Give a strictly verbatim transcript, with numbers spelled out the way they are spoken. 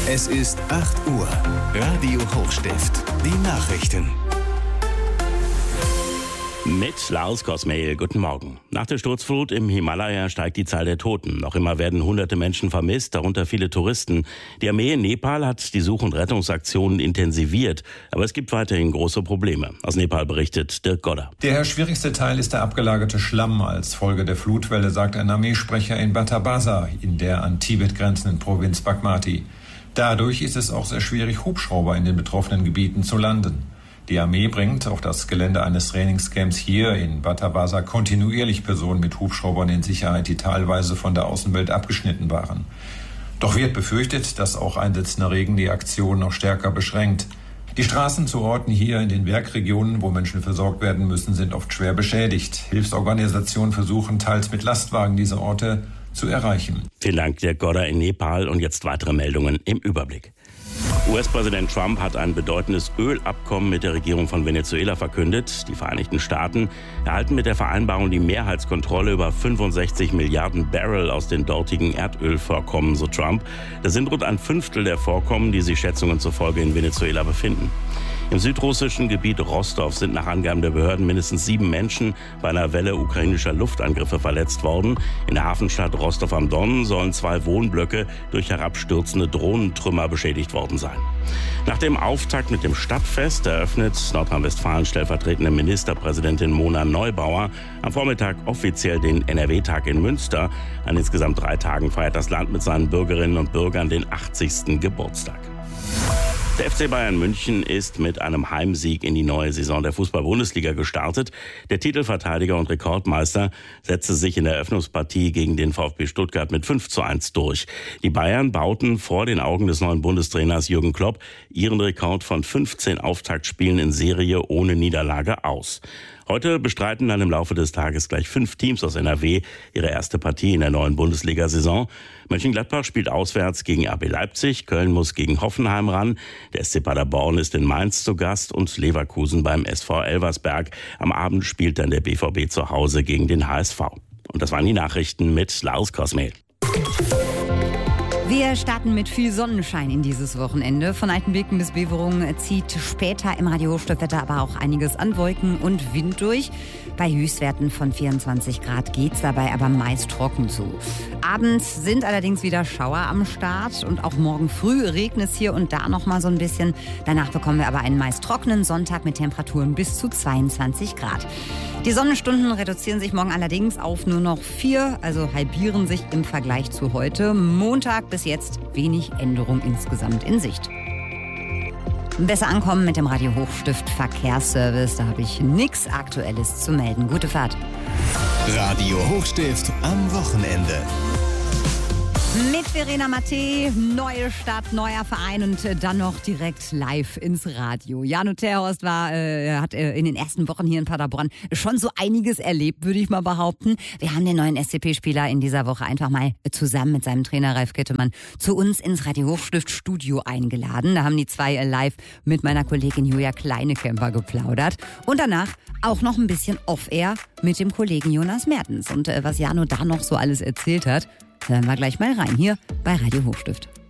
Es ist acht Uhr. Radio Hochstift. Die Nachrichten. Mit Lars Kosmehl, guten Morgen. Nach der Sturzflut im Himalaya steigt die Zahl der Toten. Noch immer werden hunderte Menschen vermisst, darunter viele Touristen. Die Armee in Nepal hat die Such- und Rettungsaktionen intensiviert. Aber es gibt weiterhin große Probleme. Aus Nepal berichtet Dirk Godder. Der schwierigste Teil ist der abgelagerte Schlamm als Folge der Flutwelle, sagt ein Armeesprecher in Batabasa, in der an Tibet grenzenden Provinz Bagmati. Dadurch ist es auch sehr schwierig, Hubschrauber in den betroffenen Gebieten zu landen. Die Armee bringt auf das Gelände eines Trainingscamps hier in Batabasa kontinuierlich Personen mit Hubschraubern in Sicherheit, die teilweise von der Außenwelt abgeschnitten waren. Doch wird befürchtet, dass auch einsetzender Regen die Aktion noch stärker beschränkt. Die Straßen zu Orten hier in den Werkregionen, wo Menschen versorgt werden müssen, sind oft schwer beschädigt. Hilfsorganisationen versuchen teils mit Lastwagen diese Orte zu erreichen. Vielen Dank, Dirk Godder in Nepal. Und jetzt weitere Meldungen im Überblick. U S-Präsident Trump hat ein bedeutendes Ölabkommen mit der Regierung von Venezuela verkündet. Die Vereinigten Staaten erhalten mit der Vereinbarung die Mehrheitskontrolle über fünfundsechzig Milliarden Barrel aus den dortigen Erdölvorkommen, so Trump. Das sind rund ein Fünftel der Vorkommen, die sich Schätzungen zufolge in Venezuela befinden. Im südrussischen Gebiet Rostov sind nach Angaben der Behörden mindestens sieben Menschen bei einer Welle ukrainischer Luftangriffe verletzt worden. In der Hafenstadt Rostov am Don sollen zwei Wohnblöcke durch herabstürzende Drohnentrümmer beschädigt worden sein. Nach dem Auftakt mit dem Stadtfest eröffnet Nordrhein-Westfalen stellvertretende Ministerpräsidentin Mona Neubauer am Vormittag offiziell den N R W-Tag in Münster. An insgesamt drei Tagen feiert das Land mit seinen Bürgerinnen und Bürgern den achtzigsten Geburtstag. Der F C Bayern München ist mit einem Heimsieg in die neue Saison der Fußball-Bundesliga gestartet. Der Titelverteidiger und Rekordmeister setzte sich in der Eröffnungspartie gegen den VfB Stuttgart mit fünf zu eins durch. Die Bayern bauten vor den Augen des neuen Bundestrainers Jürgen Klopp ihren Rekord von fünfzehn Auftaktspielen in Serie ohne Niederlage aus. Heute bestreiten dann im Laufe des Tages gleich fünf Teams aus N R W ihre erste Partie in der neuen Bundesliga-Saison. Mönchengladbach spielt auswärts gegen R B Leipzig, Köln muss gegen Hoffenheim ran, der S C Paderborn ist in Mainz zu Gast und Leverkusen beim S V Elversberg. Am Abend spielt dann der B V B zu Hause gegen den H S V. Und das waren die Nachrichten mit Lars Kosmehl. Wir starten mit viel Sonnenschein in dieses Wochenende. Von Altenbeken bis Beverungen zieht später im Radio Hochstiftwetter aber auch einiges an Wolken und Wind durch. Bei Höchstwerten von vierundzwanzig Grad geht's dabei aber meist trocken zu. Abends sind allerdings wieder Schauer am Start und auch morgen früh regnet es hier und da noch mal so ein bisschen. Danach bekommen wir aber einen meist trockenen Sonntag mit Temperaturen bis zu zweiundzwanzig Grad. Die Sonnenstunden reduzieren sich morgen allerdings auf nur noch vier, also halbieren sich im Vergleich zu heute. Montag bis jetzt wenig Änderung insgesamt in Sicht. Besser ankommen mit dem Radio Hochstift Verkehrsservice, da habe ich nichts Aktuelles zu melden. Gute Fahrt. Radio Hochstift am Wochenende. Mit Verena Matte, neue Stadt, neuer Verein und dann noch direkt live ins Radio. Jano Terhorst war, äh, hat äh, in den ersten Wochen hier in Paderborn schon so einiges erlebt, würde ich mal behaupten. Wir haben den neuen S C P-Spieler in dieser Woche einfach mal zusammen mit seinem Trainer Ralf Kittemann zu uns ins Radio Hochstift Studio eingeladen. Da haben die zwei äh, live mit meiner Kollegin Julia Kleinekemper geplaudert. Und danach auch noch ein bisschen Off-Air mit dem Kollegen Jonas Mertens. Und äh, was Jano da noch so alles erzählt hat, hören wir gleich mal rein hier bei Radio Hochstift.